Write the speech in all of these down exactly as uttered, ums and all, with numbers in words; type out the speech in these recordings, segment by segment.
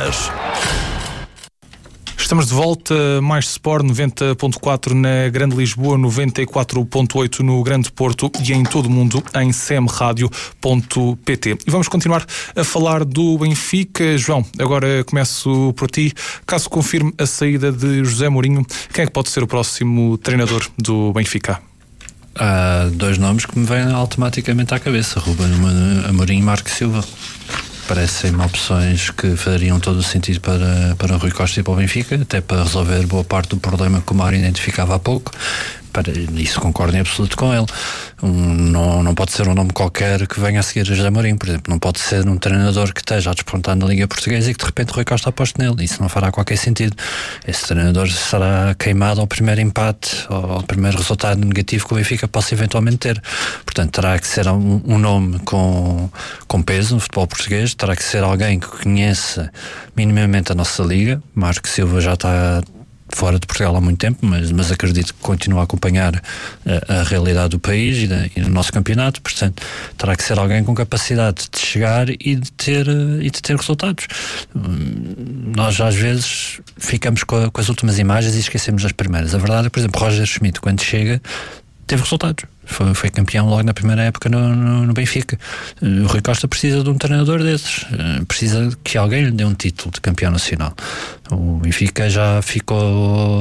Horas. Estamos de volta, mais Sport noventa ponto quatro na Grande Lisboa, noventa e quatro ponto oito no Grande Porto e em todo o mundo em c m radio ponto p t. E vamos continuar a falar do Benfica. João, agora começo por ti. Caso confirme a saída de José Mourinho, quem é que pode ser o próximo treinador do Benfica? Há dois nomes que me vêm automaticamente à cabeça: Ruben Amorim e Marco Silva. Parecem-me opções que fariam todo o sentido para, para o Rui Costa e para o Benfica, até para resolver boa parte do problema que o Mário identificava há pouco. Para, isso concordo em absoluto com ele. Um, não, não pode ser um nome qualquer que venha a seguir a José Mourinho, por exemplo. Não pode ser um treinador que esteja a despontar na Liga Portuguesa e que de repente o Rui Costa aposte nele. Isso não fará qualquer sentido. Esse treinador será queimado ao primeiro empate, ao primeiro resultado negativo que o Benfica possa eventualmente ter. Portanto, terá que ser um, um nome com, com peso no futebol português. Terá que ser alguém que conheça minimamente a nossa Liga. Marco Silva já está fora de Portugal há muito tempo, mas, mas acredito que continua a acompanhar a, a realidade do país e, da, e do nosso campeonato. Portanto, terá que ser alguém com capacidade de chegar e de ter, e de ter resultados. Nós às vezes ficamos com, a, com as últimas imagens e esquecemos das primeiras. A verdade é, por exemplo, Roger Schmidt, quando chega, teve resultados. Foi, foi campeão logo na primeira época no, no, no Benfica. O Rui Costa precisa de um treinador desses. Precisa que alguém lhe dê um título de campeão nacional. O Benfica já ficou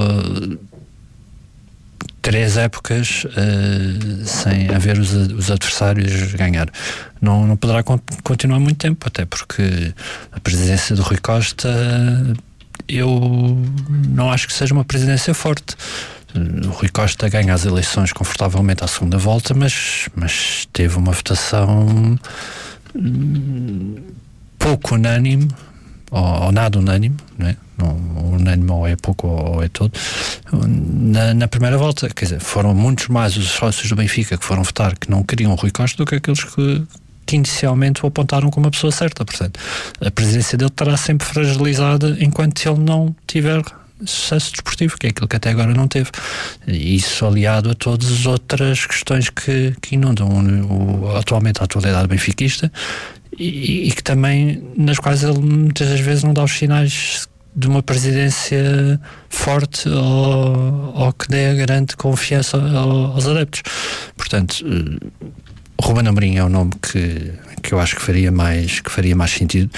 três épocas uh, sem haver os, os adversários ganhar. Não, não poderá con- continuar muito tempo, até porque a presidência do Rui Costa, eu não acho que seja uma presidência forte. O Rui Costa ganha as eleições confortavelmente à segunda volta, mas, mas teve uma votação hum, pouco unânime, ou, ou nada unânime, não é? Não, unânime ou é pouco ou é todo, na, na primeira volta. Quer dizer, foram muitos mais os sócios do Benfica que foram votar que não queriam o Rui Costa do que aqueles que, que inicialmente o apontaram como a pessoa certa. Portanto, a presidência dele estará sempre fragilizada enquanto ele não tiver sucesso desportivo, que é aquilo que até agora não teve. Isso aliado a todas as outras questões que, que inundam o, o, atualmente a atualidade benfiquista e, e que também, nas quais ele muitas das vezes não dá os sinais de uma presidência forte ou, ou que dê a grande confiança aos adeptos. Portanto, Ruben Amorim é um nome que, que eu acho que faria mais, que faria mais sentido.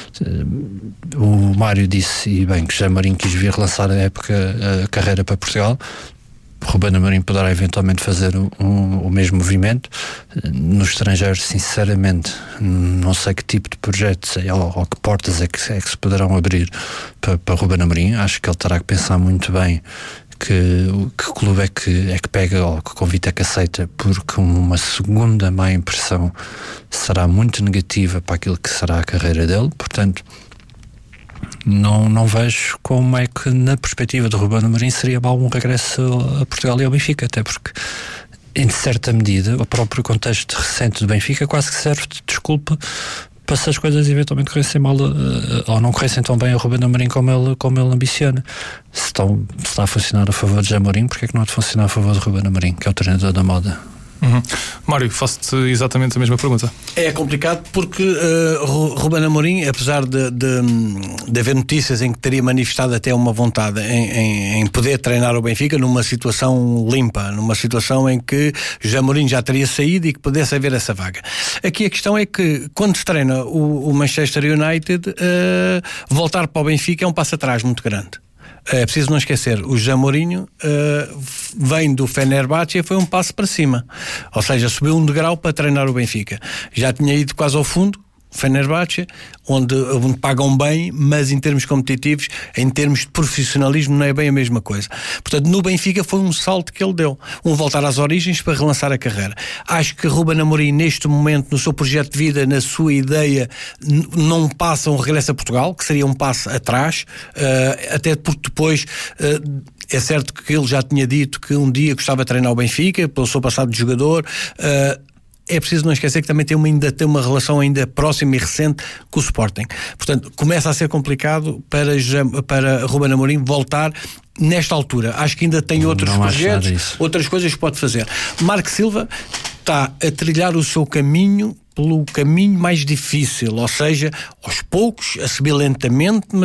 O Mário disse, e bem, que José Mourinho quis vir relançar a época, a carreira para Portugal. Ruben Amorim poderá eventualmente fazer um, um, o mesmo movimento. No estrangeiro, sinceramente, não sei que tipo de projetos ou, ou que portas é que, é que se poderão abrir para, para Ruben Amorim. Acho que ele terá que pensar muito bem que, que clube é que, é que pega ou que convite é que aceita, porque uma segunda má impressão será muito negativa para aquilo que será a carreira dele. Portanto, não, não vejo como é que, na perspectiva de Ruben Amorim, seria mal um regresso a Portugal e ao Benfica, até porque, em certa medida, o próprio contexto recente do Benfica quase que serve de desculpa para se as coisas eventualmente corressem mal uh, ou não corressem tão bem a Ruben Amorim como ele, como ele ambiciona. Se, estão, se está a funcionar a favor de José Mourinho, porque é que não há de funcionar a favor de Ruben Amorim, que é o treinador da moda? Uhum. Mário, faço-te exatamente a mesma pergunta. É complicado porque uh, Ruben Amorim, apesar de, de, de haver notícias em que teria manifestado até uma vontade em, em, em poder treinar o Benfica numa situação limpa, numa situação em que José Mourinho já teria saído e que pudesse haver essa vaga. Aqui a questão é que quando se treina o, o Manchester United, uh, voltar para o Benfica é um passo atrás muito grande. É preciso não esquecer, o José Mourinho uh, vem do Fenerbahçe e foi um passo para cima, ou seja, subiu um degrau para treinar o Benfica. Já tinha ido quase ao fundo, Fenerbahçe, onde, onde pagam bem, mas em termos competitivos, em termos de profissionalismo, não é bem a mesma coisa. Portanto, no Benfica foi um salto que ele deu, um voltar às origens para relançar a carreira. Acho que Ruben Amorim, neste momento, no seu projeto de vida, na sua ideia, n- não passa um regresso a Portugal, que seria um passo atrás, uh, até porque depois... Uh, é certo que ele já tinha dito que um dia gostava de treinar o Benfica, pelo seu passado de jogador. Uh, é preciso não esquecer que também tem uma, ainda tem uma relação ainda próxima e recente com o Sporting. Portanto, começa a ser complicado para, para Ruben Amorim voltar nesta altura. Acho que ainda tem outros não projetos, outras coisas que pode fazer. Marco Silva está a trilhar o seu caminho pelo caminho mais difícil, ou seja, aos poucos, a subir lentamente, mas